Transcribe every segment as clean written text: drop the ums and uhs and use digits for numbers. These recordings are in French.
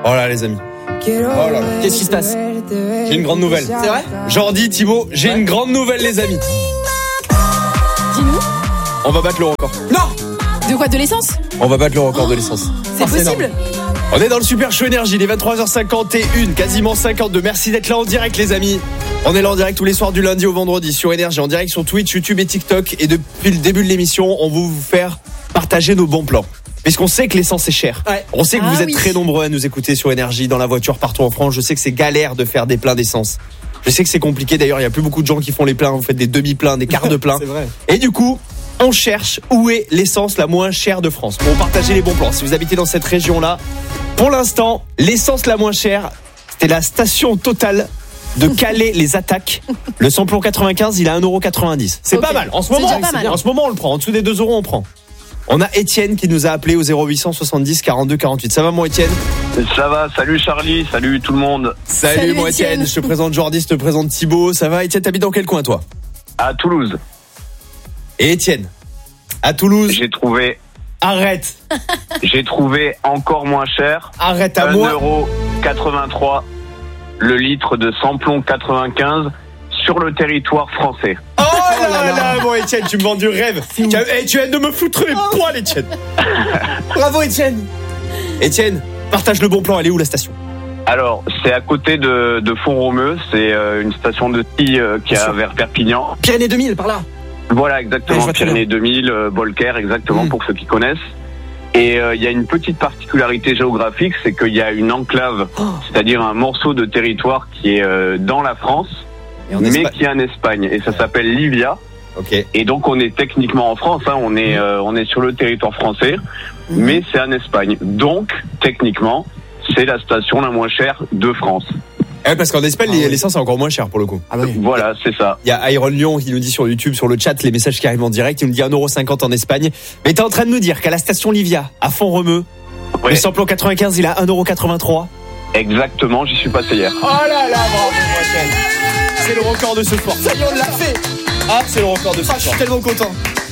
Oh là les amis. Oh là là. Qu'est-ce qui se passe? J'ai une grande nouvelle. C'est vrai? Jordi, Thibaut, j'ai une grande nouvelle les amis. Dis-nous. On va battre le record. Non. De quoi? De l'essence? On va battre le record de l'essence. C'est possible? On est dans le Super Show Énergie, il est 23h51, quasiment 52. Merci d'être là en direct les amis. On est là en direct tous les soirs du lundi au vendredi sur Énergie, en direct sur Twitch, YouTube et TikTok. Et depuis le début de l'émission, on va vous faire partager nos bons plans. Puisqu'on sait que l'essence est chère. Ouais. On sait que vous êtes oui. très nombreux à nous écouter sur Énergie, dans la voiture, partout en France. Je sais que c'est galère de faire des pleins d'essence. Je sais que c'est compliqué. D'ailleurs, il y a plus beaucoup de gens qui font les pleins. Vous faites des demi-pleins, des quarts de plein. C'est vrai. Et du coup, on cherche où est l'essence la moins chère de France. Pour partager les bons plans. Si vous habitez dans cette région-là, pour l'instant, l'essence la moins chère, c'était la station Total de Calais les Attaques. Le samplon 95, il a 1,90€. C'est Ok. pas mal. En ce C'est moment, déjà pas mal. en ce moment, on le prend. En dessous des 2€, on prend. On a Étienne qui nous a appelé au 0800 70 42 48. Ça va mon Étienne? Ça va, salut Charlie, salut tout le monde. Salut mon Étienne. Étienne. Je te présente Jordi, je te présente Thibaut. Ça va Étienne, t'habites dans quel coin toi? À Toulouse, Et Étienne, à Toulouse, j'ai trouvé encore moins cher, arrête à moi. 1,83€ le litre de samplon 95 sur le territoire français. Oh là là, mon Étienne, tu me vends du rêve. Tu viens de me foutre les poils, Étienne. Bravo Étienne. Étienne, partage le bon plan. Elle est où la station? Alors, c'est à côté de Font-Romeu, c'est une station de ski qui est vers Perpignan. Pyrénées 2000 par là. Voilà, Ouais, je exactement, vois très Pyrénées 2000, Bolker, exactement, pour ceux qui connaissent. Et il y a une petite particularité géographique, c'est qu'il y a une enclave, c'est-à-dire un morceau de territoire qui est dans la France, Et en mais Espagne. qui est en Espagne. Et ça s'appelle Livia. Ok. Et donc on est techniquement en France, hein, on est sur le territoire français, mais c'est en Espagne. Donc techniquement, c'est la station la moins chère de France. Parce qu'en Espagne, l'essence est encore moins chère pour le coup. Ah bah oui. Voilà, c'est ça. Il y a Iron Lyon qui nous dit sur YouTube, sur le chat, les messages qui arrivent en direct. Il nous dit 1,50€ en Espagne. Mais t'es en train de nous dire qu'à la station Livia, à Font-Romeu, Ouais. le samplon 95, il a 1,83€. Exactement, j'y suis passé hier. Oh là là, bravo, Étienne. C'est le record de ce soir. Ça y est, on l'a fait. Ah, c'est le record de ce Ah, je soir. suis tellement content.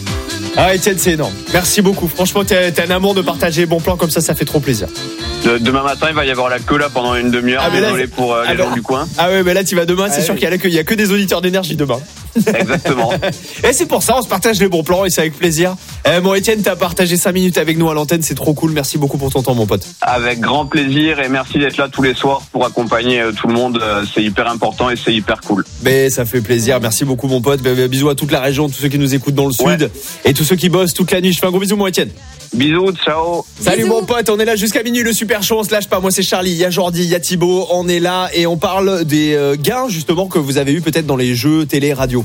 Ah, Étienne, c'est énorme. Merci beaucoup. Franchement, t'es un amour de partager bon plan comme ça fait trop plaisir. Demain matin, il va y avoir la queue là pendant une demi-heure. Ah, mais là, Désolé pour les gens du coin. Ah ouais, mais là, tu vas demain, c'est sûr oui. qu'il y a que des auditeurs d'énergie demain. Exactement. Et c'est pour ça, on se partage les bons plans et c'est avec plaisir. Bon, Étienne, t'as partagé 5 minutes avec nous à l'antenne, c'est trop cool. Merci beaucoup pour ton temps, mon pote. Avec grand plaisir et merci d'être là tous les soirs pour accompagner tout le monde. C'est hyper important et c'est hyper cool. Mais ça fait plaisir. Merci beaucoup, mon pote. Bisous à toute la région, tous ceux qui nous écoutent dans le sud et tous ceux qui bossent toute la nuit. Je fais un gros bisou, mon Étienne. Bisous, ciao. Salut, Bisous. mon pote. On est là jusqu'à minuit. Le super show, on se lâche pas. Moi, c'est Charlie. Il y a Jordi, il y a Thibaut. On est là et on parle des gains, justement, que vous avez eu peut-être dans les jeux télé, radio.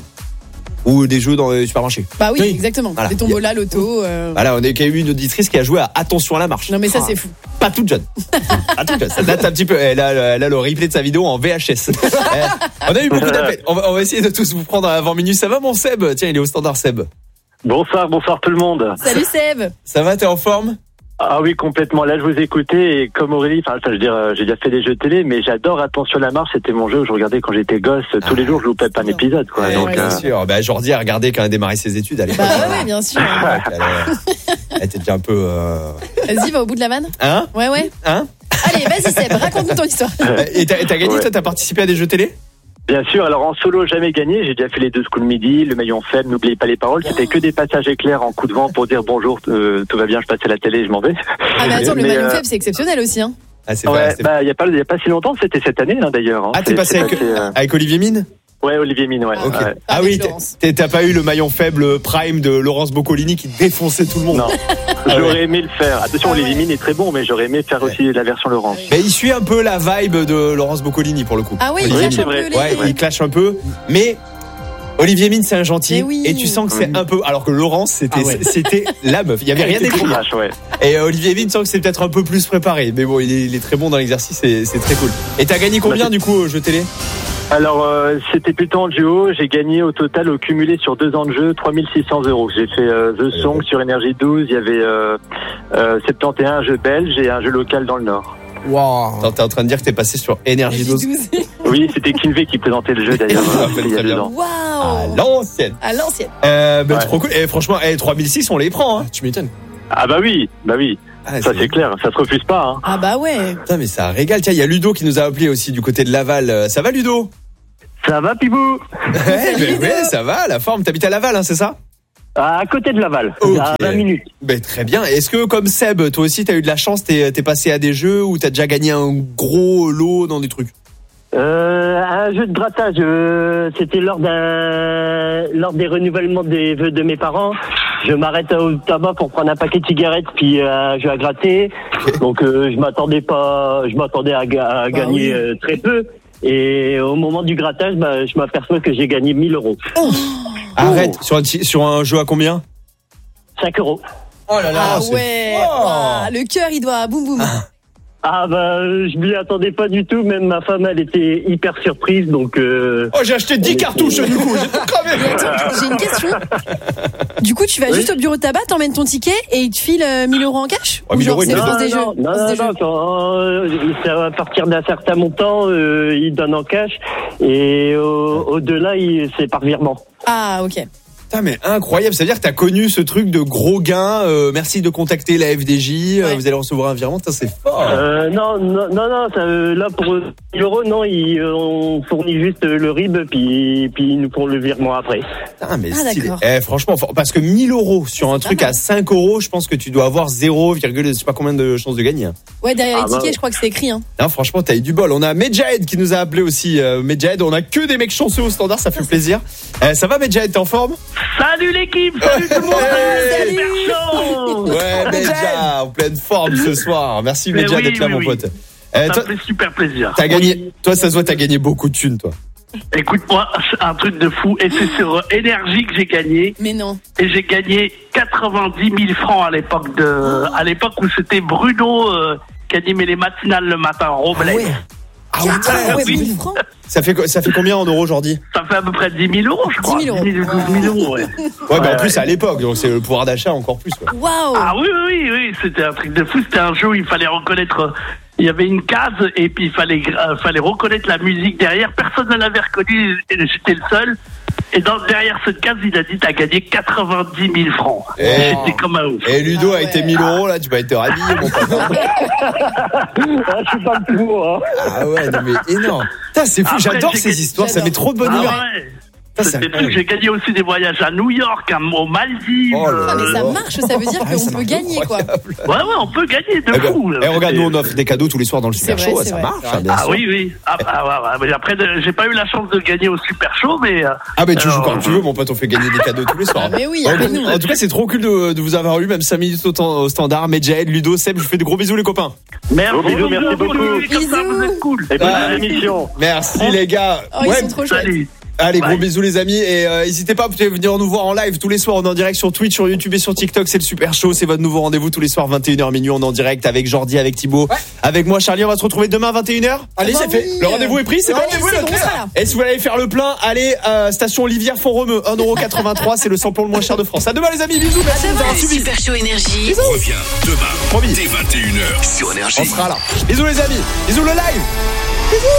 Ou des jeux dans les supermarchés. Bah oui, Oui. exactement. Voilà. Des tombolas, loto. Voilà, on a eu une auditrice qui a joué à Attention à la marche. Non mais ça c'est fou. Pas toute jeune. Pas toute jeune. Ça date un petit peu. Elle a le replay de sa vidéo en VHS. On a eu beaucoup d'appels. On va essayer de tous vous prendre avant minuit. Ça va, mon Seb? Tiens, il est au standard, Seb. Bonsoir tout le monde. Salut Seb. Ça va, t'es en forme? Ah oui, complètement. Là, je vous écoutais et comme Aurélie, je veux dire, j'ai déjà fait des jeux télé, mais j'adore Attention à la marche. C'était mon jeu où je regardais quand j'étais gosse. Tous les jours, je loupais pas un épisode, quoi. Ouais, Donc, bien sûr. Bah, Jordi a regardé quand elle a démarré ses études à l'époque. Bah ouais, bien sûr. Elle était déjà un peu. Vas-y, va au bout de la vanne. Hein? Ouais. Hein? Allez, vas-y Seb, raconte-nous ton histoire. Et t'as gagné, Ouais. toi? T'as participé à des jeux télé? bien sûr. Alors, en solo, jamais gagné. J'ai déjà fait les 2 coups de midi, le maillon faible, n'oubliez pas les paroles. C'était que des passages éclairs en coup de vent pour dire bonjour, tout va bien, je passe à la télé, je m'en vais. Ah mais attends, le Mais, maillon faible c'est exceptionnel aussi hein. Ah, c'est vrai. Ouais, bah, il y a pas si longtemps, c'était cette année, hein, d'ailleurs. Hein. Ah, t'es passé avec Olivier Mine? Ouais, Olivier Mine, ouais. Ok. Ouais. Ah Avec oui, Laurence. t'as pas eu le maillon faible prime de Laurence Boccolini qui défonçait tout le monde. Non. Ah J'aurais ouais. aimé le faire. Attention, Ah Olivier ouais. Mine est très bon, mais j'aurais aimé faire aussi la version Laurence. Mais il suit un peu la vibe de Laurence Boccolini pour le coup. Ah oui, il Oui, clash c'est un peu vrai. les... Ouais, il clash un peu, mais Olivier Mine c'est un gentil Mais oui. et tu sens que c'est un peu alors que Laurence c'était la meuf, il y avait rien C'est d'écrit. vache, ouais. Et Olivier Mine sens que c'est peut-être un peu plus préparé, mais bon, il est très bon dans l'exercice, c'est très cool. Et t'as gagné combien du coup au jeu télé? Alors, c'était plutôt en duo. J'ai gagné au total, au cumulé sur 2 ans de jeu, 3 600 €. J'ai fait The Song sur Énergie 12. Il y avait 71, un jeu belge et un jeu local dans le Nord. Waouh. Attends, t'es en train de dire que t'es passé sur Énergie 12 Oui, c'était Kinvey qui présentait le jeu d'ailleurs. Je me rappelle il y a très 2 bien. ans. à Waouh. l'ancienne. À l'ancienne. Bah, Ouais. trop cool. Et franchement, 3006 on les prend. Hein. Tu m'étonnes. Ah bah oui. Ah, Ça c'est clair, ça se refuse pas. Hein. Ah bah ouais. Putain, mais ça régale. Tiens, il y a Ludo qui nous a appelé aussi du côté de Laval. Ça va, Ludo? Ça va, Pibou? Ouais, ça va, la forme. T'habites à Laval, hein, c'est ça? À côté de Laval, Ok. à 20 minutes. Ben, très bien. Est-ce que, comme Seb, toi aussi, t'as eu de la chance, t'es passé à des jeux ou t'as déjà gagné un gros lot dans des trucs? Un jeu de grattage, c'était lors des renouvellements des vœux de mes parents. Je m'arrête au tabac pour prendre un paquet de cigarettes puis un jeu à gratter. Donc je m'attendais à gagner très peu. Et au moment du grattage, je m'aperçois que j'ai gagné 1 000 euros. Arrête. Sur un jeu à combien? 5 euros. Oh là là. Ah c'est ouais. fort. Ouah, le cœur, il doit boum boum. Ah je m'y attendais pas du tout. Même ma femme, elle était hyper surprise. Donc Oh, j'ai acheté 10 cartouches du coup. J'ai tout cramé. J'ai une question. Du coup, tu vas juste au bureau de tabac, t'emmènes ton ticket et ils te filent 1 000 euros en cash? Ouais, Ou 1 000 genre, euros, c'est il France des jeux? Non, France des jeux. c'est à partir d'un certain montant, ils donnent en cash et au-delà, c'est par virement. Ah, ok. Putain, mais incroyable. C'est-à-dire que t'as connu ce truc de gros gains. Merci de contacter la FDJ. Ouais. Vous allez recevoir un virement. Putain, c'est fort. Non, là pour 1 000 euros, non, on fournit juste le RIB puis ils nous font le virement après. Putain, mais Ah, stylé. d'accord. Franchement, parce que 1 000 euros sur un C'est truc pas mal. à 5 euros, je pense que tu dois avoir 0, je sais pas combien de chances de gagner. Ouais, derrière les tickets, ouais. je crois que c'est écrit. Hein. Non, franchement, t'as eu du bol. On a Medjahed qui nous a appelé aussi. Medjahed, on a que des mecs chanceux au standard, ça fait plaisir. Ça va, Medjahed, t'es en forme? Salut l'équipe, salut tout le monde. Salut. Chaud. Ouais, Medja, en pleine forme ce soir. Merci Mais Medja oui, d'être là, oui, mon oui. pote. Ça Toi, me fait super plaisir. t'as gagné. Toi, ça se voit, t'as gagné beaucoup de thunes, toi. Écoute-moi, c'est un truc de fou. Et c'est sur Énergie que j'ai gagné. Mais non. Et j'ai gagné 90 000 francs à l'époque où c'était Bruno qui animait les matinales le matin, Robles. Ah ouais. Ah ouais, oui. 1000 francs. Ça fait combien en euros aujourd'hui? Ça fait à peu près 10 000 euros, je crois. 10 000 euros. 10 000, 12 000 euros, ouais. Ouais, bah en plus, à l'époque, donc c'est le pouvoir d'achat encore plus, quoi. Waouh. Ah oui, c'était un truc de fou. C'était un jeu où il fallait reconnaître. Il y avait une case et puis il fallait reconnaître la musique derrière. Personne ne l'avait reconnu et j'étais le seul. Et derrière cette case, il a dit t'as gagné 90 000 francs. Et- J'étais comme un ouf. Et Ludo Ah a été ouais. 1 000 euros, là, tu vas être rhabillé, mon pote. Je suis pas le plus beau, hein. Ah ouais, non mais énorme. Putain, c'est fou, Après, j'adore j'ai ces gagné- histoires, ça j'adore. met trop de bonne Ah humeur. ouais. Ça, C'était c'est des trucs. J'ai gagné aussi des voyages à New York, aux Maldives. Oh là Ah, mais ça là. marche, ça veut dire Ah, ça qu'on peut marche gagner, quoi. incroyable. Ouais, on peut gagner de Eh ben, fou. regarde, nous on offre des cadeaux tous les soirs dans le Super C'est vrai, Show, c'est ça vrai. marche, hein, bien Ah sûr. oui. Mais après, j'ai pas eu la chance de gagner au Super Show, mais. Ah mais tu joues alors, quand tu veux, mon pote, on fait gagner des cadeaux tous les soirs. Mais oui, En- appelle-nous. En tout cas, c'est trop cool de vous avoir eu, même 5 minutes au standard. Medjahed, Ludo, Seb, je vous fais de gros bisous les copains. Merci, Gros bisous, merci beaucoup. Comme ça, vous êtes cool. Et bonne Ah. émission. Merci les gars. Oh, ils sont trop chouettes. Salut. Allez, gros Bye. bisous les amis et n'hésitez pas, vous pouvez venir nous voir en live tous les soirs, on est en direct sur Twitch, sur YouTube et sur TikTok, c'est le Super Show, c'est votre nouveau rendez-vous tous les soirs 21h minuit, on est en direct avec Jordi, avec Thibaut, avec moi Charlie, on va se retrouver demain 21h. Allez, Bah c'est fait. oui. Le rendez-vous est pris, c'est Ouais, bon, c'est bon, on sera là. Et si vous voulez aller faire le plein, allez station Olivière Font-Romeu, 1,83€, c'est le samplon le moins cher de France. À demain les amis, bisous, merci de nous avoir Le suivis. Super Show Énergie. Reviens demain Promis. dès 21h sur Énergie. On sera là. Bisous les amis, bisous le live.